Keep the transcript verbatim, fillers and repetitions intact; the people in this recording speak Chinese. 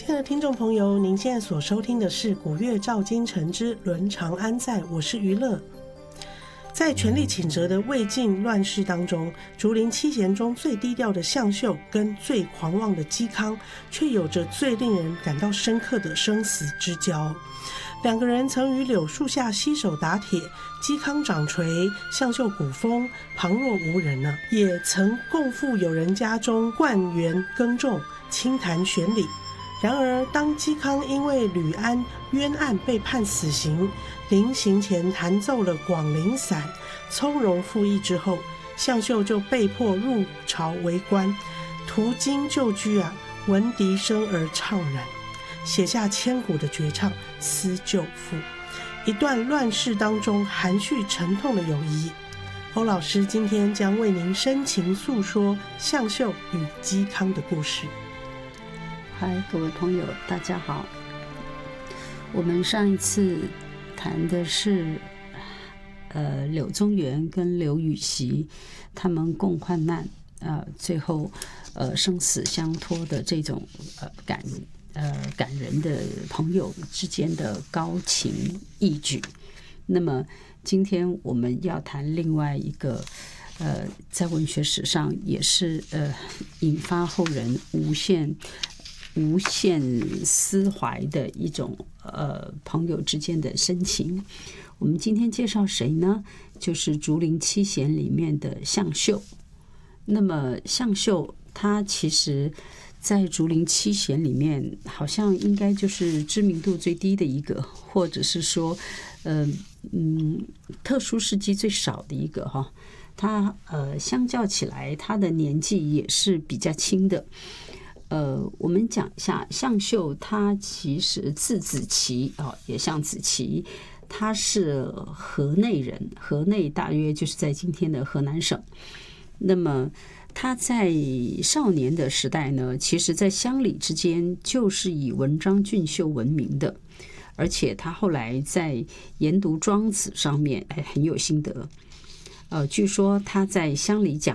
亲爱的听众朋友，您现在所收听的是古乐照今晨之伦常安在，我是于乐。在权力倾折的魏晋乱世当中，竹林七贤中最低调的向秀跟最狂妄的嵇康，却有着最令人感到深刻的生死之交。两个人曾于柳树下携手打铁，嵇康掌锤，向秀鼓风，旁若无人啊。也曾共赴友人家中灌园耕种，清谈玄理。然而当嵇康因为吕安冤案被判死刑，临刑前弹奏了广陵散，从容赴义之后，向秀就被迫入朝为官，途经旧居啊，闻笛声而怅然，写下千古的绝唱《思旧赋》，一段乱世当中含蓄沉痛的友谊。欧老师今天将为您深情诉说向秀与嵇康的故事。 嗨，各位朋友，大家好。我们上一次谈的是，呃，柳宗元跟刘禹锡他们共患难，呃，最后呃生死相托的这种呃感呃感人的朋友之间的高情义举。那么今天我们要谈另外一个。呃，在文学史上也是呃引发后人无限无限思怀的一种呃朋友之间的深情。我们今天介绍谁呢？就是竹林七贤里面的向秀。那么向秀他其实在竹林七贤里面好像应该就是知名度最低的一个，或者是说呃嗯特殊事迹最少的一个哈。他呃相较起来他的年纪也是比较轻的。呃，我们讲一下向秀，他其实字子奇啊、哦，也像子奇，他是河内人，河内大约就是在今天的河南省。那么他在少年的时代呢，其实在乡里之间就是以文章俊秀闻名的，而且他后来在研读庄子上面哎很有心得。呃，据说他在乡里讲